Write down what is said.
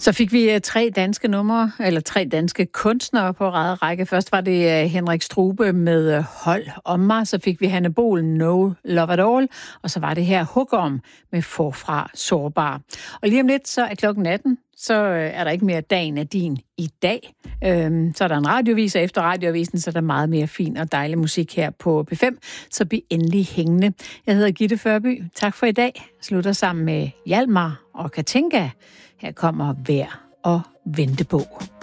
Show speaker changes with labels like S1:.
S1: Så fik vi 3 danske numre, eller 3 danske kunstnere på række. Først var det Henrik Strube med Hold om mig, så fik vi Hanne Bol, No Love at All, og så var det her Hugorm med Forfra Sårbar. Og lige om lidt, så er klokken 18, så er der ikke mere Dagen er din i dag. Så er der en radiovis, og efter radioavisen, så er der meget mere fin og dejlig musik her på P5, så bliv endelig hængende. Jeg hedder Gitte Førby. Tak for i dag. Slutter sammen med Hjalmar og Katinka. Her kommer Vær og vente på.